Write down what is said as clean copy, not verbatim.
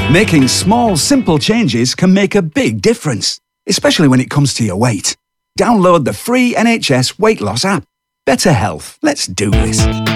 Making small, simple changes can make a big difference, especially when it comes to your weight. Download the free NHS weight loss app. Better health. Let's do this.